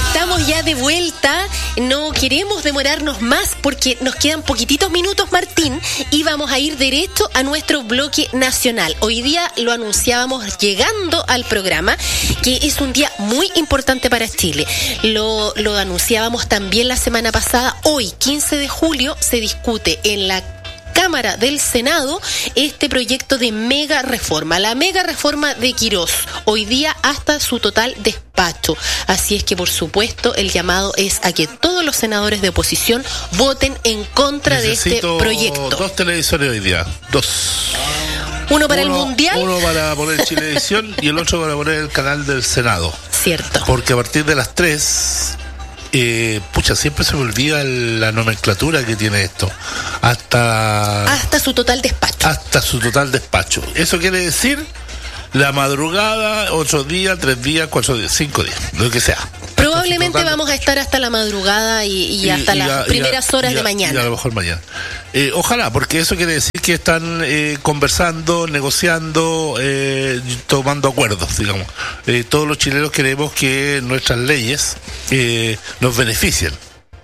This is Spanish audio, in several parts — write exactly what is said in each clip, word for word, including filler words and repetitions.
Estamos ya de vuelta, no queremos demorarnos más porque nos quedan poquititos minutos, Martín, y vamos a ir derecho a nuestro bloque nacional. Hoy día lo anunciábamos llegando al programa, que es un día muy importante para Chile. Lo, lo anunciábamos también la semana pasada. Hoy, quince de julio, se discute en la Cámara del Senado este proyecto de mega reforma, la mega reforma de Quirós, hoy día hasta su total despacho. Así es que, por supuesto, el llamado es a que todos los senadores de oposición voten en contra Necesito de este proyecto. Dos televisores hoy día, dos. Uno para uno, el Mundial. Uno para poner Chilevisión y el otro para poner el canal del Senado. Cierto. Porque a partir de las tres... Eh, pucha, siempre se me olvida la nomenclatura que tiene esto. Hasta... Hasta su total despacho. Hasta su total despacho. Eso quiere decir la madrugada, otro día, tres días, cuatro días, cinco días, lo que sea. Probablemente vamos a estar hasta la madrugada y, y, y hasta y, las y a, primeras a, horas a, de mañana. Y a lo mejor mañana. Eh, ojalá, porque eso quiere decir que están eh, conversando, negociando, eh, tomando acuerdos, digamos. Eh, todos los chilenos queremos que nuestras leyes eh, nos beneficien.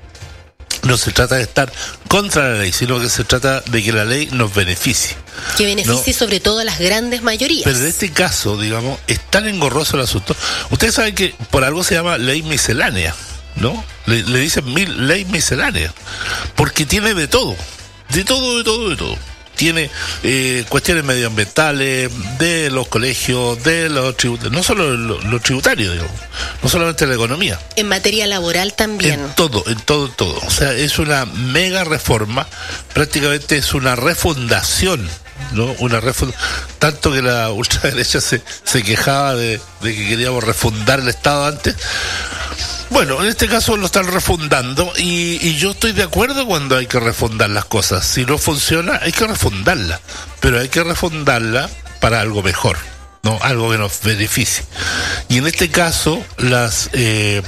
No se trata de estar contra la ley, sino que se trata de que la ley nos beneficie. Que beneficie, ¿no?, sobre todo a las grandes mayorías. Pero en este caso, digamos, es tan engorroso el asunto. Ustedes saben que por algo se llama ley miscelánea, ¿no? Le, le dicen mil, ley miscelánea, porque tiene de todo, de todo, de todo, de todo. Tiene eh, cuestiones medioambientales, de los colegios, de los tributarios, no solo los, los tributarios, digamos, no solamente la economía. En materia laboral también. En todo, en todo, en todo. O sea, es una mega reforma, prácticamente es una refundación, ¿no? Una refund... Tanto que la ultraderecha se, se quejaba de, de que queríamos refundar el Estado antes. Bueno, en este caso lo están refundando y, y yo estoy de acuerdo cuando hay que refundar las cosas. Si no funciona, hay que refundarla, pero hay que refundarla para algo mejor, no algo que nos beneficie. Y en este caso, las eh,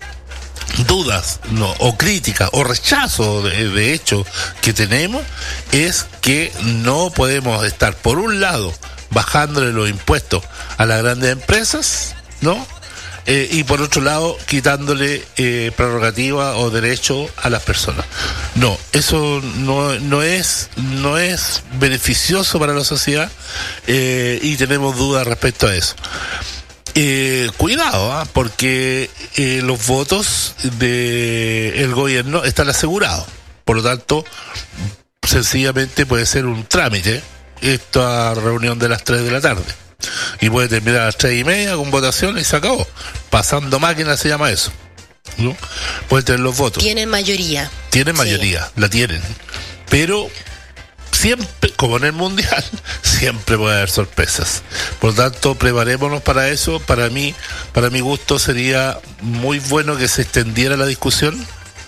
dudas, no, o críticas o rechazo de, de hecho que tenemos es que no podemos estar, por un lado, bajándole los impuestos a las grandes empresas, ¿no? Eh, y por otro lado, quitándole eh, prerrogativa o derecho a las personas. No, eso no, no es no es beneficioso para la sociedad eh, y tenemos dudas respecto a eso. Eh, cuidado, ¿eh? porque eh, los votos del gobierno están asegurados. Por lo tanto, sencillamente puede ser un trámite esta reunión de las tres de la tarde. Y puede terminar a las tres y media con votación y se acabó. Pasando máquina se llama eso, ¿no? Pueden tener los votos. Tienen mayoría. Tienen mayoría, sí. La tienen. Pero siempre, como en el Mundial, siempre puede haber sorpresas. Por lo tanto, preparémonos para eso. Para mí, para mi gusto, sería muy bueno que se extendiera la discusión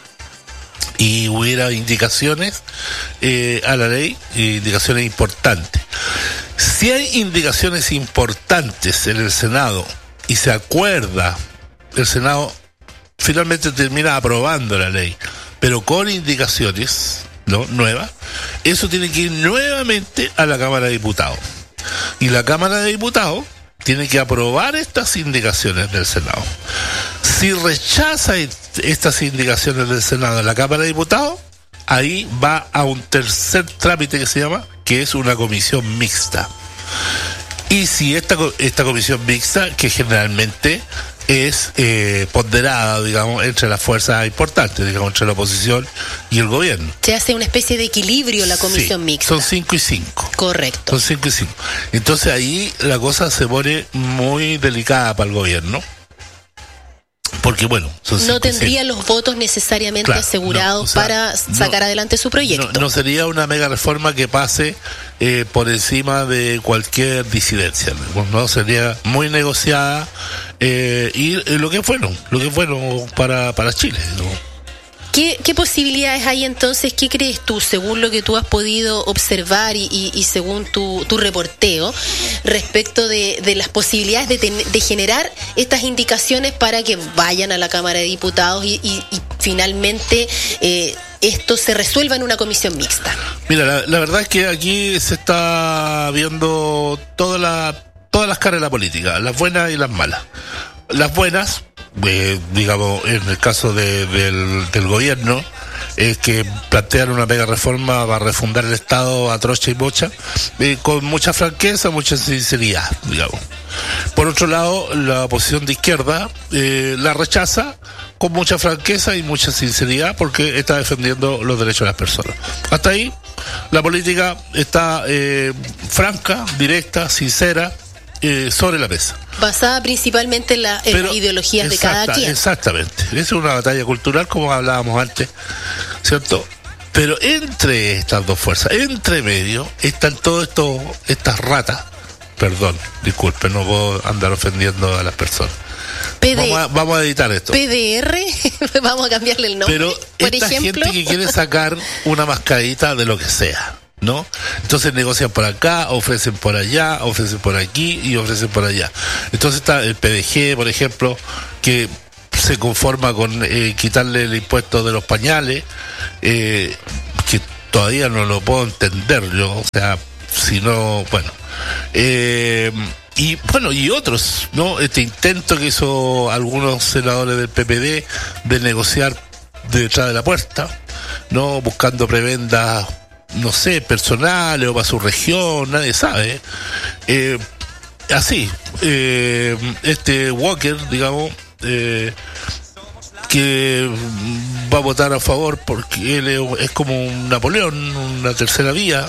y hubiera indicaciones eh, a la ley, indicaciones importantes. Si hay indicaciones importantes en el Senado y se acuerda, el Senado finalmente termina aprobando la ley, pero con indicaciones, ¿no?, nuevas, eso tiene que ir nuevamente a la Cámara de Diputados. Y la Cámara de Diputados tiene que aprobar estas indicaciones del Senado. Si rechaza estas indicaciones del Senado en la Cámara de Diputados, ahí va a un tercer trámite que se llama, que es una comisión mixta. Y si esta esta comisión mixta, que generalmente es eh, ponderada, digamos, entre las fuerzas importantes, digamos, entre la oposición y el gobierno. Se hace una especie de equilibrio la comisión sí, mixta. Son cinco y cinco. Correcto. Son cinco y cinco. Entonces ahí la cosa se pone muy delicada para el gobierno. Porque bueno, son no tendría los votos necesariamente claro, asegurados no, o sea, para sacar no, adelante su proyecto. No, no sería una mega reforma que pase eh, por encima de cualquier disidencia, no sería muy negociada eh, y eh, lo que es bueno, lo que es bueno para para Chile, ¿no? ¿Qué, ¿Qué posibilidades hay entonces? ¿Qué crees tú, según lo que tú has podido observar y, y, y según tu, tu reporteo, respecto de, de las posibilidades de, ten, de generar estas indicaciones para que vayan a la Cámara de Diputados y, y, y finalmente eh, esto se resuelva en una comisión mixta? Mira, la, la verdad es que aquí se está viendo toda la, todas las caras de la política, las buenas y las malas. Las buenas, eh, digamos, en el caso de, del, del gobierno, es que plantean una mega reforma para refundar el Estado a trocha y mocha, eh, con mucha franqueza, mucha sinceridad, digamos. Por otro lado, la oposición de izquierda eh, la rechaza con mucha franqueza y mucha sinceridad porque está defendiendo los derechos de las personas. Hasta ahí, la política está eh, franca, directa, sincera, eh, sobre la mesa. Basada principalmente en, la, en Pero, las ideologías exacta, de cada quien. Exactamente. Esa es una batalla cultural, como hablábamos antes, ¿cierto? Pero entre estas dos fuerzas, entre medio, están todas estas ratas. Perdón, disculpen, no puedo andar ofendiendo a las personas. P D, vamos, a, vamos a editar esto. P D R, vamos a cambiarle el nombre. Pero por esta ejemplo. gente que quiere sacar una mascaradita de lo que sea, ¿no? Entonces negocian por acá, ofrecen por allá, ofrecen por aquí y ofrecen por allá. Entonces está el P D G, por ejemplo, que se conforma con eh, quitarle el impuesto de los pañales, eh, que todavía no lo puedo entender yo, o sea, si no, bueno. Eh, y bueno, y otros, ¿no? Este intento que hizo algunos senadores del P P D de negociar detrás de la puerta, ¿no? Buscando prebendas, no sé, personales o para su región, nadie sabe. Eh, así, eh, este Walker, digamos, eh, que va a votar a favor porque él es, es como un Napoleón, una tercera vía.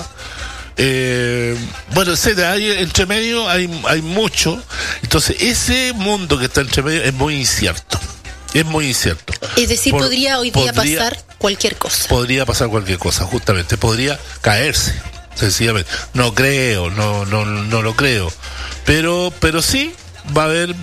Eh, bueno, etcétera, hay, entre medio hay, hay mucho. Entonces ese mundo que está entre medio es muy incierto. Es muy incierto. Es decir, Por, podría hoy día podría, pasar cualquier cosa. Podría pasar cualquier cosa, justamente. Podría caerse, sencillamente. No creo, no, no, no lo creo. Pero, pero sí va a haber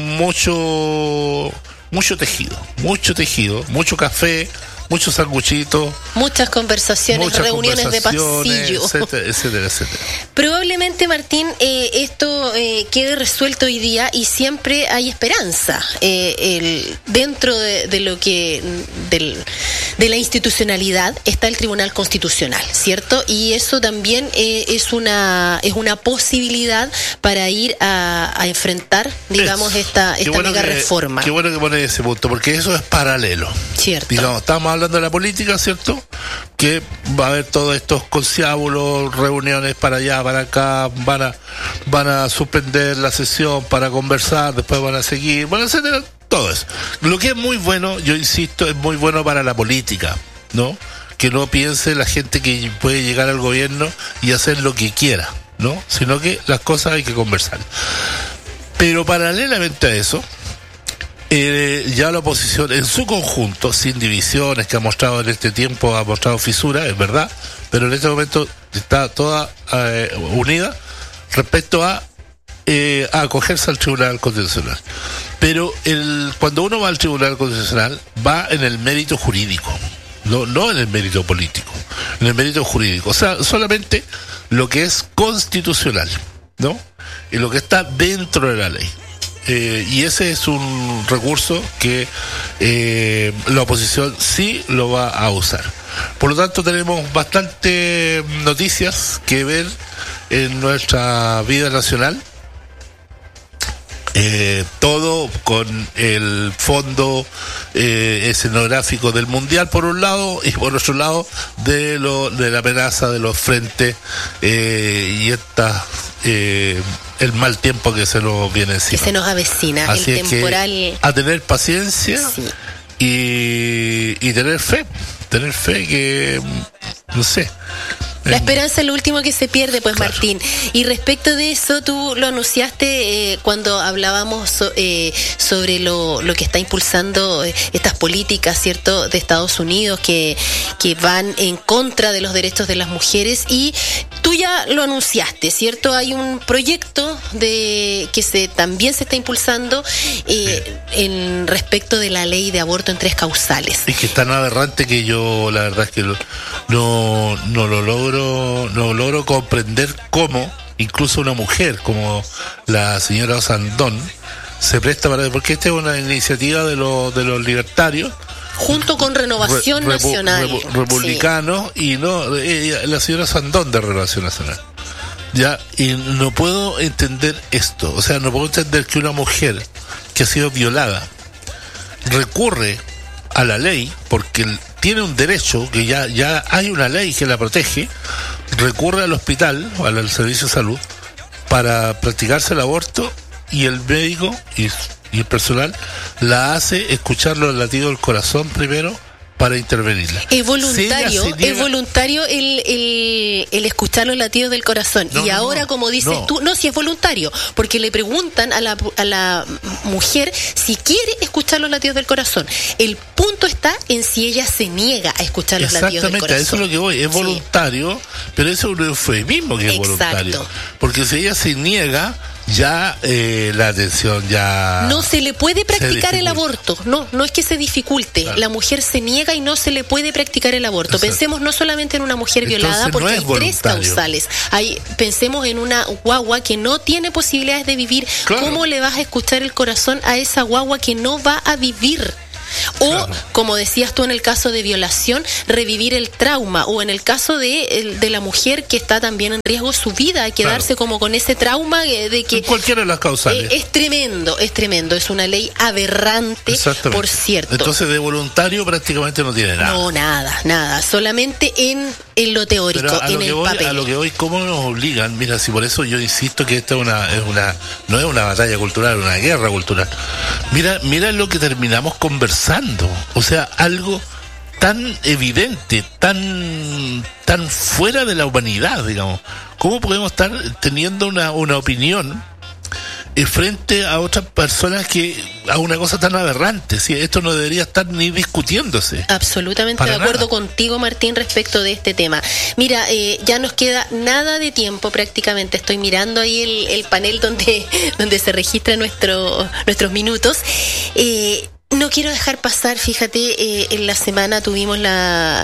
mucho, mucho tejido, mucho tejido, mucho café, muchos sanguchitos, muchas conversaciones, muchas reuniones conversaciones, de pasillo, etcétera, etcétera, etcétera. Probablemente, Martín, eh, esto eh, quede resuelto hoy día y siempre hay esperanza eh, el, dentro de, de lo que del, de la institucionalidad está el Tribunal Constitucional, ¿cierto? Y eso también eh, es una es una posibilidad para ir a, a enfrentar, digamos, es, esta esta bueno mega que, reforma. Qué bueno que pone ese punto, porque eso es paralelo. Cierto. Digamos, estamos hablando de la política, ¿cierto? Que va a haber todos estos conciliábulos, reuniones para allá, para acá, van a van a suspender la sesión para conversar, después van a seguir, van a hacer todo eso. Lo que es muy bueno, yo insisto, es muy bueno para la política, ¿no? Que no piense la gente que puede llegar al gobierno y hacer lo que quiera, ¿no? Sino que las cosas hay que conversar. Pero paralelamente a eso, Eh, ya la oposición en su conjunto, sin divisiones que ha mostrado en este tiempo, ha mostrado fisuras, es verdad, pero en este momento está toda eh, unida respecto a, eh, a acogerse al Tribunal Constitucional. Pero el, cuando uno va al Tribunal Constitucional, va en el mérito jurídico, no, no en el mérito político, en el mérito jurídico, o sea, solamente lo que es constitucional, ¿no? Y lo que está dentro de la ley. Eh, y ese es un recurso que eh, la oposición sí lo va a usar. Por lo tanto, tenemos bastantes noticias que ver en nuestra vida nacional. Eh, todo con el fondo eh, escenográfico del mundial por un lado y por otro lado de lo de la amenaza de los frentes eh, y esta eh, el mal tiempo que se nos viene encima, que se nos avecina. Así el es temporal que a tener paciencia, sí. y, y tener fe tener fe que no sé. La esperanza es lo último que se pierde, pues, claro. Martín. Y respecto de eso, tú lo anunciaste eh, cuando hablábamos so, eh, sobre lo, lo que está impulsando eh, estas políticas, ¿cierto?, de Estados Unidos que, que van en contra de los derechos de las mujeres. Y tú ya lo anunciaste, ¿cierto? Hay un proyecto de que se también se está impulsando eh, sí. en respecto de la ley de aborto en tres causales. Es que es tan aberrante que yo, la verdad es que lo, no, no lo logro no logro comprender cómo incluso una mujer como la señora Osandón se presta para, porque esta es una iniciativa de los de los libertarios junto con Renovación Re, Nacional repu, republicanos, sí. Y no ella, la señora Osandón de Renovación Nacional, ya, y no puedo entender esto, o sea, no puedo entender que una mujer que ha sido violada recurre a la ley, porque tiene un derecho, que ya, ya hay una ley que la protege, recurre al hospital o al servicio de salud para practicarse el aborto, y el médico y, y el personal la hace escuchar los latidos del corazón primero para intervenirla. Es voluntario, si niega... es voluntario el, el, el escuchar los latidos del corazón. No, y no, ahora, como dices no. tú, no, si es voluntario, porque le preguntan a la, a la mujer si quiere escuchar los latidos del corazón. El punto está en si ella se niega a escuchar los latidos del corazón. Exactamente, a eso es lo que voy. Es sí. voluntario, pero eso es un eufemismo que es Exacto. voluntario. Porque si ella se niega, ya eh, la atención ya... No se le puede practicar el aborto. No, no es que se dificulte. Claro. La mujer se niega y no se le puede practicar el aborto. Exacto. Pensemos no solamente en una mujer Entonces, violada, porque no hay voluntario. tres causales. Hay, pensemos en una guagua que no tiene posibilidades de vivir. Claro. ¿Cómo le vas a escuchar el corazón a esa guagua que no va a vivir? O, claro. como decías tú en el caso de violación, revivir el trauma, o en el caso de, de la mujer que está también en riesgo su vida, quedarse claro. como con ese trauma de que... En cualquiera de las causales. Eh, es tremendo, es tremendo, es una ley aberrante, por cierto. Entonces de voluntario prácticamente no tiene nada. No, nada, nada, solamente en, en lo teórico, en el voy, papel. A lo que voy, ¿cómo nos obligan? Mira, si por eso yo insisto que esta es una, es una no es una batalla cultural, es una guerra cultural. Mira, mira lo que terminamos conversando. O sea, algo tan evidente, tan tan fuera de la humanidad, digamos. ¿Cómo podemos estar teniendo una, una opinión eh, frente a otras personas que a una cosa tan aberrante? ¿Sí? Esto no debería estar ni discutiéndose. Absolutamente de acuerdo nada. contigo, Martín, respecto de este tema. Mira, eh, ya nos queda nada de tiempo prácticamente. Estoy mirando ahí el, el panel donde, donde se registran nuestro, nuestros minutos. Eh, No quiero dejar pasar, fíjate, eh, en la semana tuvimos la,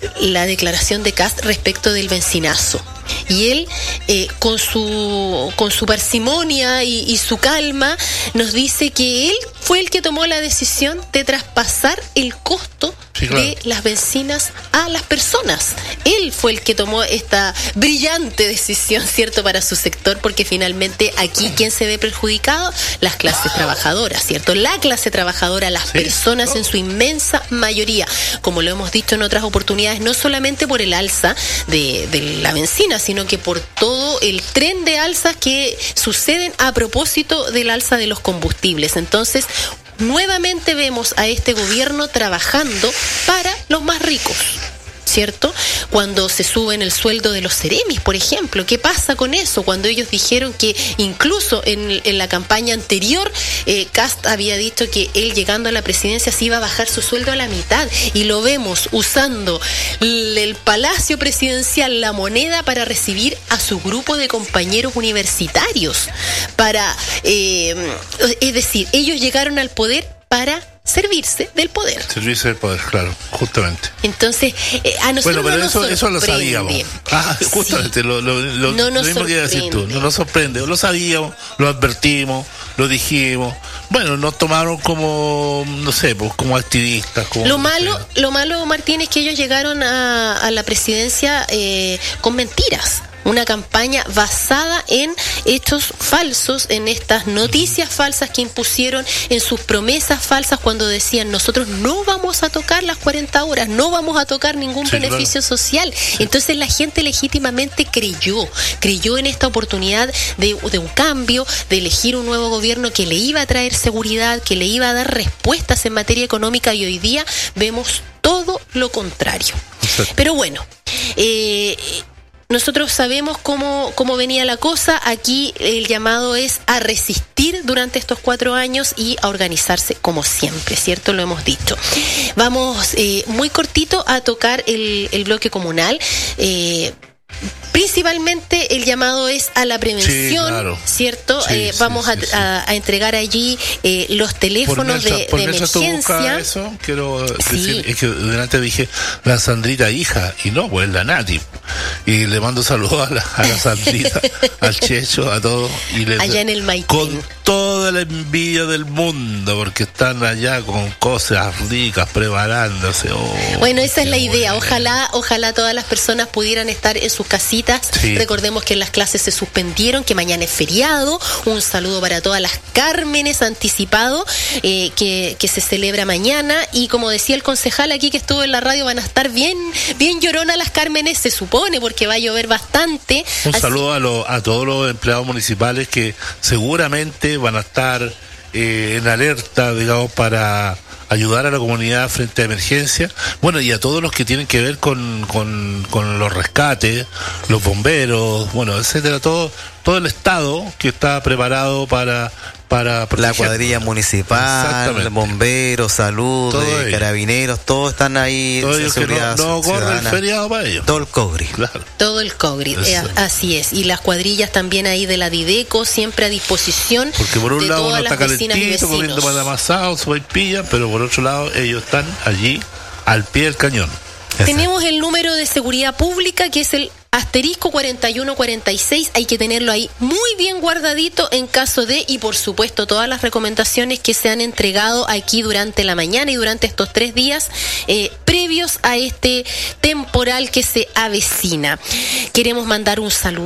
la declaración de Kast respecto del bencinazo. Y él, eh, con su con su parsimonia y, y su calma, nos dice que él fue el que tomó la decisión de traspasar el costo sí, claro. de las bencinas a las personas. Él fue el que tomó esta brillante decisión, ¿cierto?, para su sector, porque finalmente aquí, ¿quién se ve perjudicado? Las clases trabajadoras, ¿cierto? La clase trabajadora, las sí, personas no. en su inmensa mayoría, como lo hemos dicho en otras oportunidades, no solamente por el alza de, de la bencina, sino que por todo el tren de alzas que suceden a propósito del alza de los combustibles. Entonces, nuevamente vemos a este gobierno trabajando para los más ricos, ¿cierto? Cuando se suben el sueldo de los seremis, por ejemplo, ¿qué pasa con eso? Cuando ellos dijeron que incluso en, en la campaña anterior, eh, Kast había dicho que él llegando a la presidencia se iba a bajar su sueldo a la mitad, y lo vemos usando el, el Palacio Presidencial, la moneda, para recibir a su grupo de compañeros universitarios, para, eh, es decir, ellos llegaron al poder para servirse del poder. Servirse del poder, claro, justamente. Entonces, eh, a nosotros bueno, pero no eso, nos eso lo sabíamos. Ah, justamente, sí. lo, lo, lo, no lo mismo que iba a decir tú, no nos sorprende, lo sabíamos, lo advertimos, lo dijimos. Bueno, nos tomaron como, no sé, pues como activistas. Como lo malo, lo malo, Martín, es que ellos llegaron a, a la presidencia eh, con mentiras. Una campaña basada en hechos falsos, en estas noticias falsas que impusieron, en sus promesas falsas cuando decían: nosotros no vamos a tocar las cuarenta horas, no vamos a tocar ningún sí, beneficio claro. social. Sí. Entonces la gente legítimamente creyó, creyó en esta oportunidad de, de un cambio, de elegir un nuevo gobierno que le iba a traer seguridad, que le iba a dar respuestas en materia económica, y hoy día vemos todo lo contrario. Sí. Pero bueno, eh... nosotros sabemos cómo, cómo venía la cosa. Aquí el llamado es a resistir durante estos cuatro años y a organizarse como siempre, ¿cierto? Lo hemos dicho. Vamos eh, muy cortito a tocar el, el bloque comunal. Eh, Principalmente el llamado es a la prevención, sí, claro. ¿cierto? Sí, eh, vamos sí, sí, a, sí. A, a entregar allí eh, los teléfonos por mientras, de, de emergencia. Eso, quiero sí. decir, es que delante dije la Sandrita hija, y no, pues la Nati. Y le mando saludos a la, a la Sandrita, al Checho, a todos. Y les, allá en el Maitén. Con toda la envidia del mundo, porque están allá con cosas ricas, preparándose. Oh, bueno, esa es la idea. Ojalá, ojalá todas las personas pudieran estar en sus casitas fiestas. Sí. Recordemos que las clases se suspendieron, que mañana es feriado. Un saludo para todas las Cármenes anticipado eh, que, que se celebra mañana. Y como decía el concejal aquí que estuvo en la radio, van a estar bien, bien lloronas las Cármenes, se supone, porque va a llover bastante. Un Así... saludo a, lo, a todos los empleados municipales que seguramente van a estar eh, en alerta, digamos, para ayudar a la comunidad frente a emergencias. Bueno, y a todos los que tienen que ver con, con, con los rescates, los bomberos, bueno, etcétera, todo, todo el Estado que está preparado para... para la cuadrilla municipal, bomberos, salud, eh, carabineros, todos están ahí. Todos ellos que no, no corre el feriado para ellos. Todo el COGRI. Claro. Todo el COGRI, eh, así es. Y las cuadrillas también ahí de la Dideco, siempre a disposición. Porque por un de lado uno todas está las vecinas y calentito, vecinos. comiendo pan amasado, sopaipilla, pero por otro lado ellos están allí al pie del cañón. Tenemos el número de seguridad pública, que es el asterisco cuarenta y uno cuarenta y seis, hay que tenerlo ahí muy bien guardadito en caso de, y por supuesto todas las recomendaciones que se han entregado aquí durante la mañana y durante estos tres días eh, previos a este temporal que se avecina. Queremos mandar un saludo